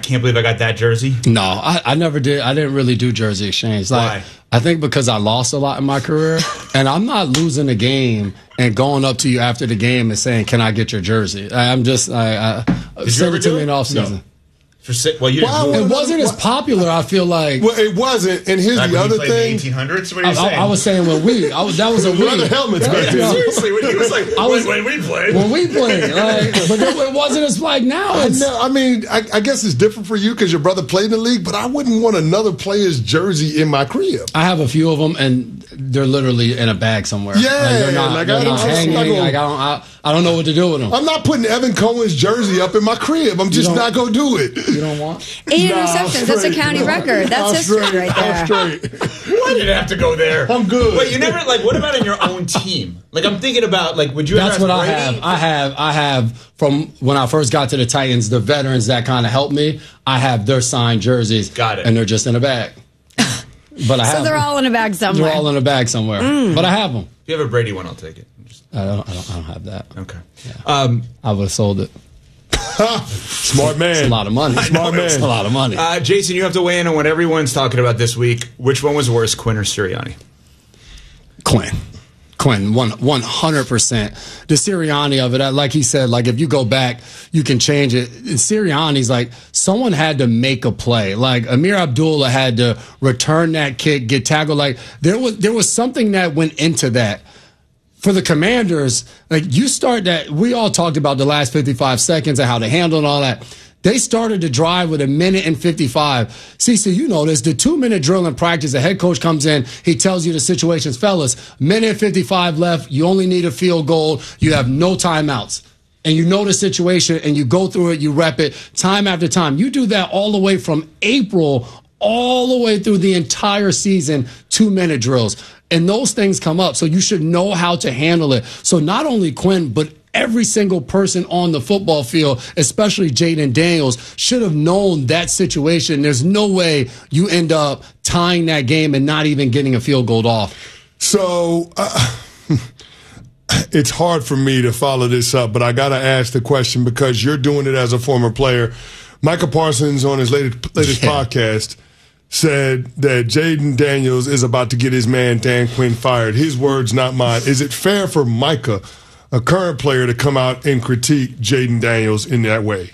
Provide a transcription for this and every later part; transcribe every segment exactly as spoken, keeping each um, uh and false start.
can't believe I got that jersey? No, I, I never did. I didn't really do jersey exchange. Like, Why? I think because I lost a lot in my career, and I'm not losing a game and going up to you after the game and saying, "Can I get your jersey?" I'm just, I, I send it to me in off season. No. For si- well, you didn't Well, move. It Well, wasn't as well- popular. I feel like. Well, it wasn't. And here's Back the when he other played in the thing. eighteen hundreds? What are I, you I, saying? I was saying when we, I was, that was a we. Leather helmets back You know, then. Seriously, when he was like, I was- when, when we played. when we played, like, but it wasn't as like now. I, It's, know, I mean, I, I guess it's different for you because your brother played in the league, but I wouldn't want another player's jersey in my crib. I have a few of them, and they're literally in a bag somewhere. Yeah, like, they're not, like, they're I not don't- hanging. I'm not gonna- Like, I don't, I, I don't know what to do with them. I'm not putting Evan Cohen's jersey up in my crib. I'm just don't- not going to do it. You don't want? Eight Nah, I'm interceptions. That's a straight. county record. That's I'm history straight. right I'm there. straight. Why did you have to go there? I'm good. Wait, you never, like, what about in your own team? Like, I'm thinking about, like, would you That's ever what ask I Brady? have. I have. I have from when I first got to the Titans, the veterans that kind of helped me. I have their signed jerseys. Got it. And they're just in a bag. But I So have. they're them. all in a bag somewhere. They're all in a bag somewhere. But I have them. If you have a Brady one, I'll take it. Just- I don't. I don't, I don't have that. okay. Um, I would have sold it. Smart man. It's a lot of money. Smart man. It's a lot of money. uh, Jason, you have to weigh in on what everyone's talking about this week. Which one was worse, Quinn or Sirianni? Quinn. Quinn, one one hundred percent. The Sirianni of it, like he said, like if you go back, you can change it. And Sirianni's like someone had to make a play. Like Amir Abdullah had to return that kick, get tackled. Like there was there was something that went into that. For the Commanders, like you start that, we all talked about the last fifty-five seconds and how to handle and all that. They started to drive with a minute and fifty-five. Cece, you know this. The two-minute drill in practice, the head coach comes in, he tells you the situations. Fellas, minute and fifty-five left. You only need a field goal. You have no timeouts. And you know the situation, and you go through it, you rep it time after time. You do that all the way from April all the way through the entire season, two-minute drills. And those things come up, so you should know how to handle it. So not only Quinn, but every single person on the football field, especially Jaden Daniels, should have known that situation. There's no way you end up tying that game and not even getting a field goal off. So uh, it's hard for me to follow this up, but I got to ask the question because you're doing it as a former player. Micah Parsons on his latest, latest Yeah. podcast said that Jaden Daniels is about to get his man Dan Quinn fired. His words, not mine. Is it fair for Micah, a current player, to come out and critique Jaden Daniels in that way?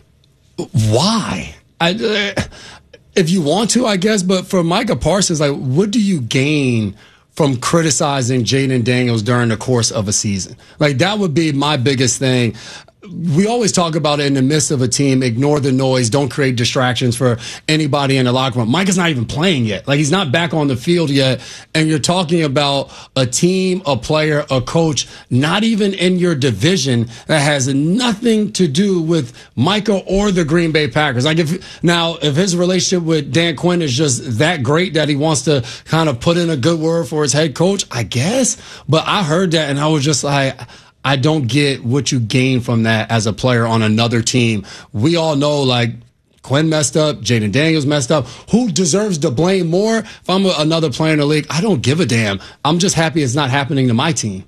Why? I, uh, if you want to, I guess, but for Micah Parsons, like, what do you gain from criticizing Jaden Daniels during the course of a season? Like, that would be my biggest thing. We always talk about it in the midst of a team, ignore the noise, don't create distractions for anybody in the locker room. Micah's not even playing yet. Like, he's not back on the field yet. And you're talking about a team, a player, a coach, not even in your division that has nothing to do with Micah or the Green Bay Packers. Like, if now, if his relationship with Dan Quinn is just that great that he wants to kind of put in a good word for his head coach, I guess. But I heard that and I was just like, I don't get what you gain from that as a player on another team. We all know, like, Quinn messed up, Jaden Daniels messed up. Who deserves to blame more? If I'm a, another player in the league, I don't give a damn. I'm just happy it's not happening to my team.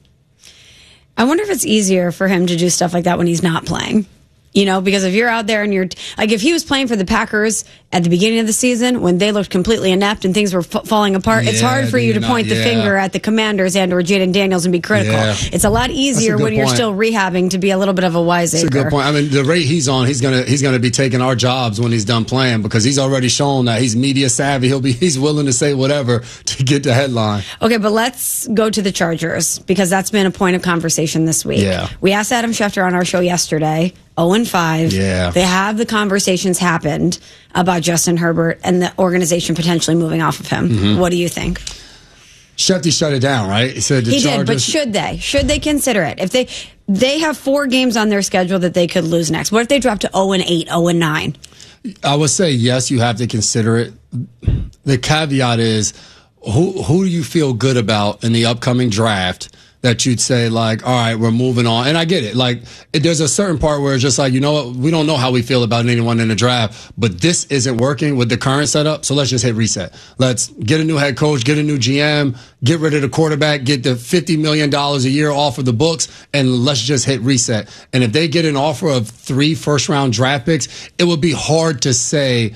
I wonder if it's easier for him to do stuff like that when he's not playing. You know, because if you're out there and you're like, if he was playing for the Packers at the beginning of the season when they looked completely inept and things were f- falling apart, it's Yeah, hard for you to not- point the yeah. finger at the Commanders and or Jaden Daniels and be critical. Yeah. It's a lot easier good when you're point. still rehabbing to be a little bit of a wiseacre. That's a good point. I mean, the rate he's on, he's gonna he's gonna be taking our jobs when he's done playing because he's already shown that he's media savvy. He'll be he's willing to say whatever to get the headline. Okay, but let's go to the Chargers because that's been a point of conversation this week. Yeah. We asked Adam Schefter on our show yesterday, oh and five. Yeah. They have the conversations happened about Justin Herbert and the organization potentially moving off of him. Mm-hmm. What do you think? Shefty shut it down, right? He said the He Chargers, did, but should they? Should they consider it? If they they have four games on their schedule that they could lose next. What if they drop to oh and eight, oh and nine? I would say yes, you have to consider it. The caveat is who who do you feel good about in the upcoming draft that you'd say, like, all right, we're moving on. And I get it. Like, it, there's a certain part where it's just like, you know what? We don't know how we feel about anyone in the draft, but this isn't working with the current setup. So let's just hit reset. Let's get a new head coach, get a new G M, get rid of the quarterback, get the fifty million dollars a year off of the books, and let's just hit reset. And if they get an offer of three first round draft picks, it would be hard to say